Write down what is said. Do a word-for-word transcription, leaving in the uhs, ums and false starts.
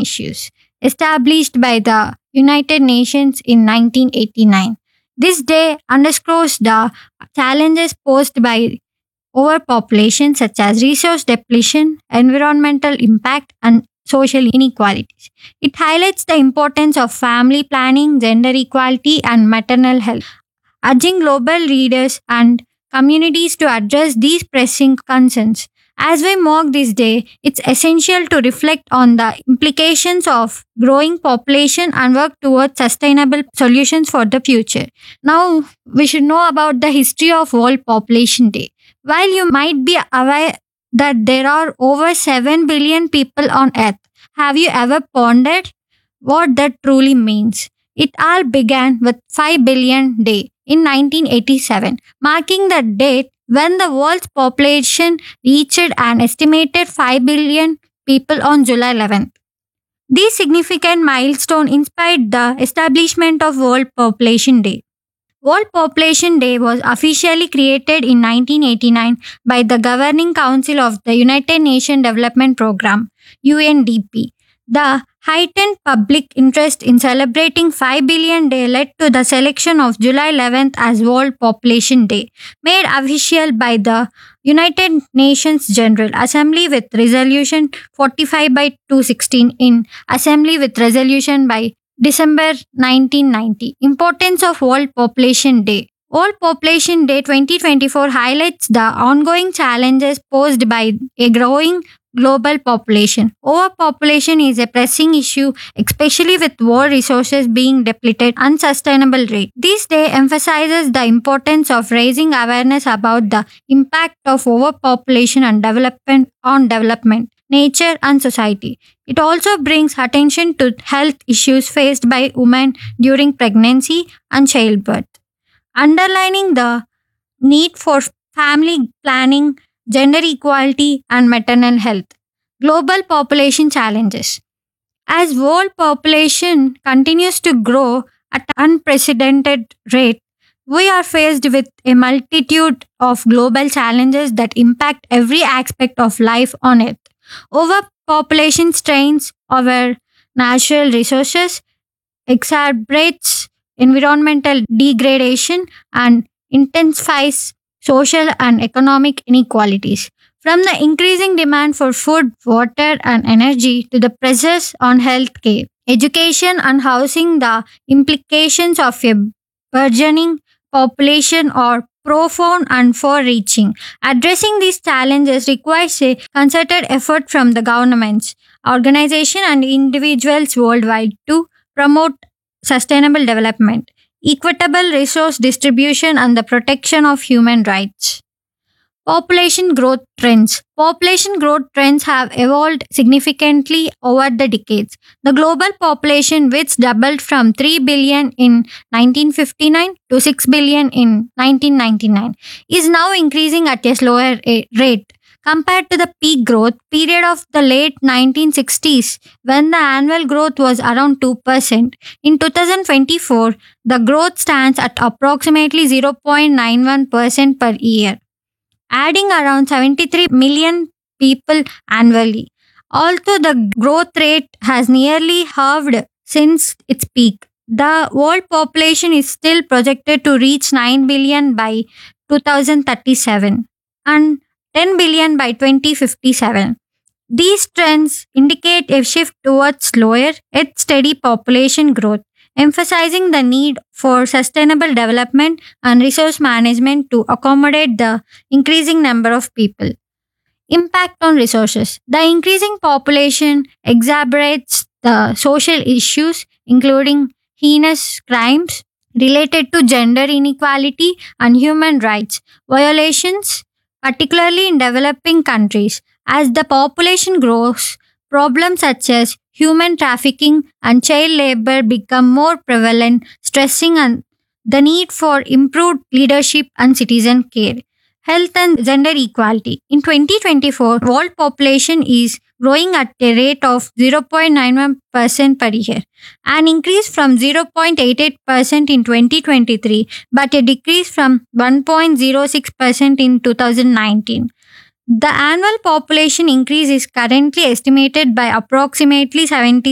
issues, established by the United Nations in nineteen eighty-nine. This day underscores the challenges posed by overpopulation, such as resource depletion, environmental impact, and social inequalities. It highlights the importance of family planning, gender equality, and maternal health, urging global leaders and communities to address these pressing concerns. As we mark this day, it's essential to reflect on the implications of growing population and work towards sustainable solutions for the future. Now, we should know about the history of World Population Day. While you might be aware that there are over seven billion people on Earth, have you ever pondered what that truly means? It all began with five billion Day in nineteen eighty-seven, marking the date when the world's population reached an estimated five billion people on July eleventh. This significant milestone inspired the establishment of World Population Day. World Population Day was officially created in nineteen eighty-nine by the Governing Council of the United Nations Development Programme, U N D P. The heightened public interest in celebrating five billion Day led to the selection of July eleventh as World Population Day, made official by the United Nations General Assembly with Resolution forty-five by two hundred sixteen in Assembly with Resolution by December nineteen ninety. Importance of World Population Day. World Population Day twenty twenty-four highlights the ongoing challenges posed by a growing global population. Overpopulation is a pressing issue, especially with world resources being depleted at unsustainable rate. This day emphasizes the importance of raising awareness about the impact of overpopulation and development on development, nature, and society. It also brings attention to health issues faced by women during pregnancy and childbirth, underlining the need for family planning, gender equality, and maternal health. Global population challenges. As world population continues to grow at an unprecedented rate, we are faced with a multitude of global challenges that impact every aspect of life on Earth. Overpopulation strains our natural resources, exacerbates environmental degradation, and intensifies social and economic inequalities. From the increasing demand for food, water, and energy to the pressures on healthcare, education, and housing, the implications of a burgeoning population are profound and far reaching. Addressing these challenges requires a concerted effort from the governments, organizations, and individuals worldwide to promote sustainable development, equitable resource distribution, and the protection of human rights. Population growth trends. Population growth trends have evolved significantly over the decades. The global population, which doubled from three billion in nineteen fifty-nine to six billion in nineteen ninety-nine, is now increasing at a slower a- rate compared to the peak growth period of the late nineteen sixties, when the annual growth was around two percent. In two thousand twenty-four, the growth stands at approximately zero point nine one percent per year, adding around seventy-three million people annually. Although the growth rate has nearly halved since its peak, the world population is still projected to reach nine billion by two thousand thirty-seven and ten billion by twenty fifty-seven. These trends indicate a shift towards slower yet steady population growth, emphasizing the need for sustainable development and resource management to accommodate the increasing number of people. Impact on resources. The increasing population exacerbates the social issues, including heinous crimes related to gender inequality and human rights violations, particularly in developing countries. As the population grows, problems such as human trafficking and child labor become more prevalent, stressing on the need for improved leadership and citizen care. Health and gender equality. In twenty twenty-four, world population is growing at a rate of zero point nine one percent per year, an increase from zero point eight eight percent in twenty twenty-three, but a decrease from one point zero six percent in two thousand nineteen. The annual population increase is currently estimated by approximately seventy